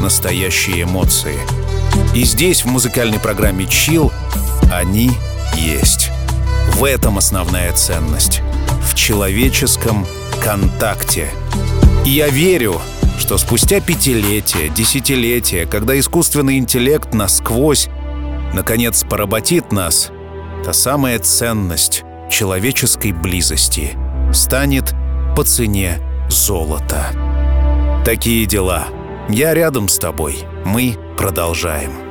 настоящие эмоции. И здесь, в музыкальной программе Chill, они есть. В этом основная ценность. В человеческом контакте. И я верю, что спустя пятилетия, десятилетия, когда искусственный интеллект насквозь наконец поработит нас, та самая ценность человеческой близости станет по цене золота. Такие дела. Я рядом с тобой. Мы продолжаем.